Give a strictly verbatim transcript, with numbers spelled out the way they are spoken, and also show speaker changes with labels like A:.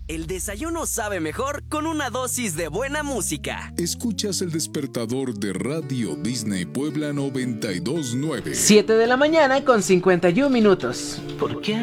A: El desayuno sabe mejor con una dosis de buena música.
B: Escuchas el despertador de Radio Disney Puebla noventa y dos punto nueve.
C: siete de la mañana con cincuenta y uno minutos. ¿Por qué